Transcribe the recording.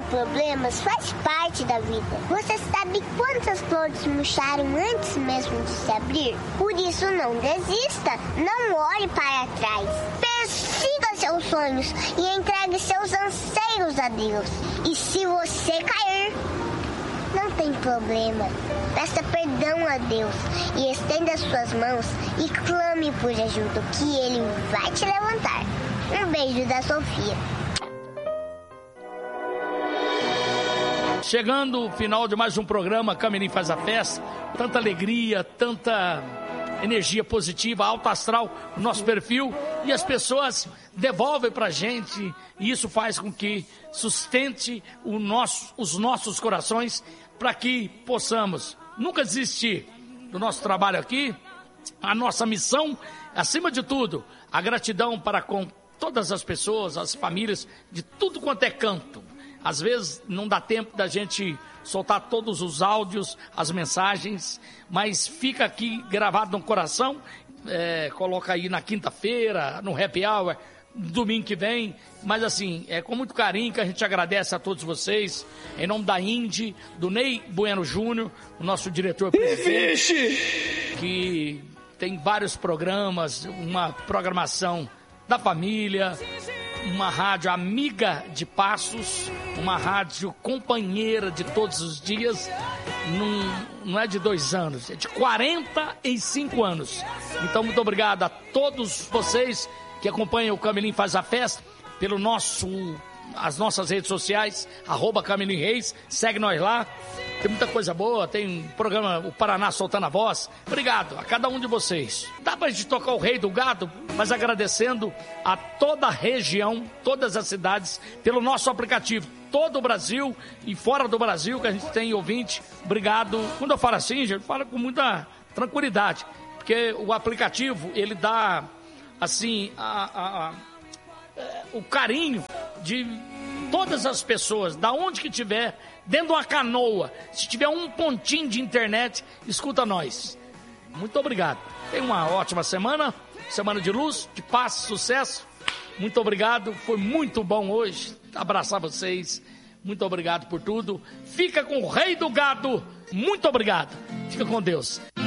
problemas faz parte da vida. Você sabe quantas flores murcharam antes mesmo de se abrir? Por isso, não desista, não olhe para trás. Persiga seus sonhos e entregue seus anseios a Deus. E se você cair, não tem problema. Peça perdão a Deus e estenda suas mãos e clame por ajuda, que Ele vai te levantar. Um beijo da Sofia. Chegando o final de mais um programa Camirim Faz a Festa, tanta alegria, tanta energia positiva, alto astral no nosso perfil, e as pessoas devolvem pra gente, e isso faz com que sustente os nossos corações, para que possamos nunca desistir do nosso trabalho aqui. A nossa missão, acima de tudo, a gratidão para com todas as pessoas, as famílias, de tudo quanto é canto. Às vezes não dá tempo da gente soltar todos os áudios, as mensagens, mas fica aqui gravado no coração, coloca aí na quinta-feira, no Happy Hour, domingo que vem, mas assim, é com muito carinho que a gente agradece a todos vocês, em nome da Indy, do Ney Bueno Júnior, o nosso diretor-presidente, que tem vários programas, uma programação da família, uma rádio amiga de Passos, uma rádio companheira de todos os dias, não é de 2 anos, é de 45 anos. Então, muito obrigado a todos vocês que acompanham o Camirim Faz a Festa pelo as nossas redes sociais, @Camirim Reis, segue nós lá, tem muita coisa boa, tem programa O Paraná Soltando a Voz. Obrigado a cada um de vocês. Dá pra gente tocar o Rei do Gado, mas agradecendo a toda a região, todas as cidades, pelo nosso aplicativo, todo o Brasil e fora do Brasil, que a gente tem ouvinte. Obrigado. Quando eu falo assim, gente, eu falo com muita tranquilidade, porque o aplicativo, ele dá, assim, o carinho de todas as pessoas, da onde que tiver, dentro de uma canoa, se tiver um pontinho de internet, escuta nós. Muito obrigado. Tenha uma ótima semana de luz, de paz, sucesso. Muito obrigado, foi muito bom hoje abraçar vocês. Muito obrigado por tudo. Fica com o Rei do Gado. Muito obrigado. Fica com Deus.